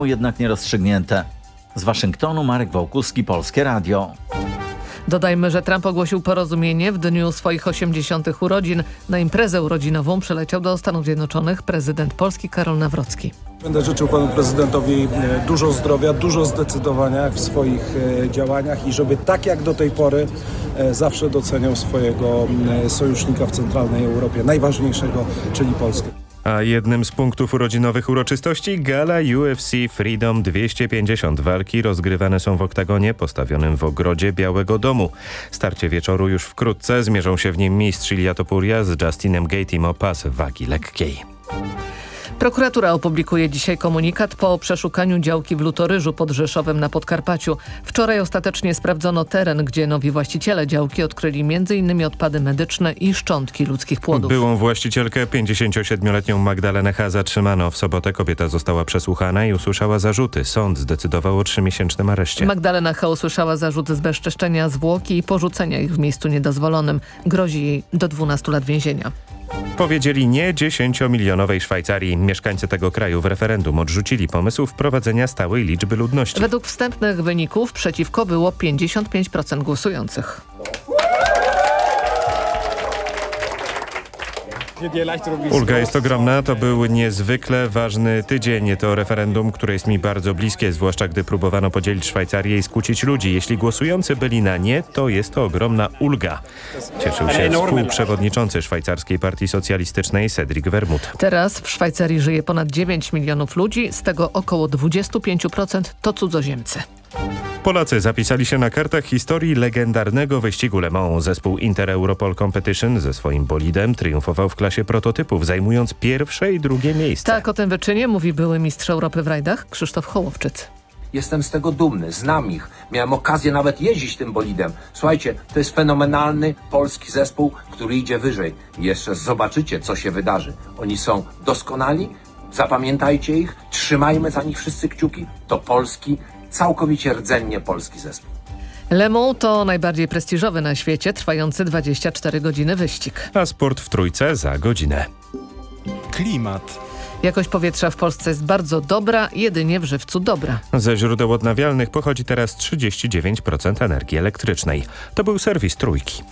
jednak nierozstrzygnięte. Z Waszyngtonu Marek Wałkuski, Polskie Radio. Dodajmy, że Trump ogłosił porozumienie w dniu swoich 80. urodzin. Na imprezę urodzinową przyleciał do Stanów Zjednoczonych prezydent Polski Karol Nawrocki. Będę życzył panu prezydentowi dużo zdrowia, dużo zdecydowania w swoich działaniach i żeby tak jak do tej pory zawsze doceniał swojego sojusznika w centralnej Europie, najważniejszego, czyli Polskę. A jednym z punktów urodzinowych uroczystości gala UFC Freedom 250. Walki rozgrywane są w oktagonie postawionym w ogrodzie Białego Domu. Starcie wieczoru już wkrótce. Zmierzą się w nim mistrz Ilia Topuria z Justinem Gaethjem o pas wagi lekkiej. Prokuratura opublikuje dzisiaj komunikat po przeszukaniu działki w Lutoryżu pod Rzeszowem na Podkarpaciu. Wczoraj ostatecznie sprawdzono teren, gdzie nowi właściciele działki odkryli m.in. odpady medyczne i szczątki ludzkich płodów. Byłą właścicielkę 57-letnią Magdalenę H. zatrzymano. W sobotę kobieta została przesłuchana i usłyszała zarzuty. Sąd zdecydował o 3-miesięcznym areszcie. Magdalena H. usłyszała zarzuty zbezczeszczenia zwłoki i porzucenia ich w miejscu niedozwolonym. Grozi jej do 12 lat więzienia. Powiedzieli nie 10-milionowej Szwajcarii. Mieszkańcy tego kraju w referendum odrzucili pomysł wprowadzenia stałej liczby ludności. Według wstępnych wyników przeciwko było 55% głosujących. Ulga jest ogromna. To był niezwykle ważny tydzień. To referendum, które jest mi bardzo bliskie, zwłaszcza gdy próbowano podzielić Szwajcarię i skłócić ludzi. Jeśli głosujący byli na nie, to jest to ogromna ulga. Cieszył się współprzewodniczący szwajcarskiej partii socjalistycznej Cedric Wermuth. Teraz w Szwajcarii żyje ponad 9 milionów ludzi, z tego około 25% to cudzoziemcy. Polacy zapisali się na kartach historii legendarnego wyścigu Le Mans. Zespół Inter Europol Competition ze swoim bolidem triumfował w klasie prototypów, zajmując pierwsze i drugie miejsce. Tak o tym wyczynie mówi były mistrz Europy w rajdach Krzysztof Hołowczyc. Jestem z tego dumny, znam ich. Miałem okazję nawet jeździć tym bolidem. Słuchajcie, to jest fenomenalny polski zespół, który idzie wyżej. Jeszcze zobaczycie, co się wydarzy. Oni są doskonali, zapamiętajcie ich, trzymajmy za nich wszyscy kciuki. To polski, całkowicie rdzennie polski zespół. Le Mans to najbardziej prestiżowy na świecie, trwający 24 godziny wyścig. A sport w trójce za godzinę. Klimat. Jakość powietrza w Polsce jest bardzo dobra, jedynie w Żywcu dobra. Ze źródeł odnawialnych pochodzi teraz 39% energii elektrycznej. To był serwis Trójki.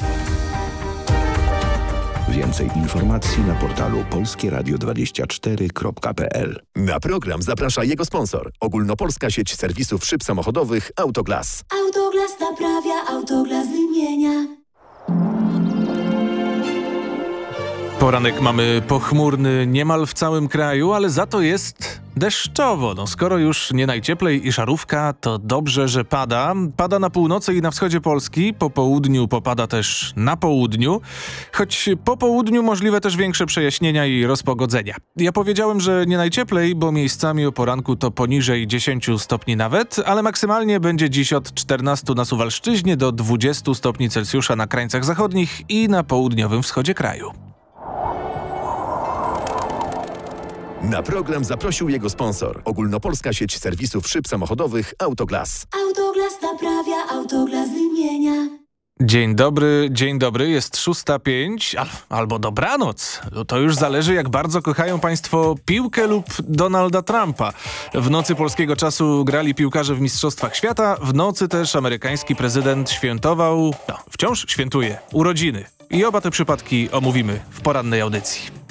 Więcej informacji na portalu polskieradio24.pl. Na program zaprasza jego sponsor. Ogólnopolska sieć serwisów szyb samochodowych Autoglas. Autoglas naprawia, Autoglas wymienia. Poranek mamy pochmurny niemal w całym kraju, ale za to jest deszczowo. No skoro już nie najcieplej i szarówka, to dobrze, że pada. Pada na północy i na wschodzie Polski, po południu popada też na południu, choć po południu możliwe też większe przejaśnienia i rozpogodzenia. Ja powiedziałem, że nie najcieplej, bo miejscami o poranku to poniżej 10 stopni nawet, ale maksymalnie będzie dziś od 14 na Suwalszczyźnie do 20 stopni Celsjusza na krańcach zachodnich i na południowym wschodzie kraju. Na program zaprosił jego sponsor. Ogólnopolska sieć serwisów szyb samochodowych Autoglas. Autoglas naprawia, Autoglas wymienia. Dzień dobry, jest 6:05, albo dobranoc. To już zależy, jak bardzo kochają państwo piłkę lub Donalda Trumpa. W nocy polskiego czasu grali piłkarze w Mistrzostwach Świata, w nocy też amerykański prezydent wciąż świętuje urodziny. I oba te przypadki omówimy w porannej audycji.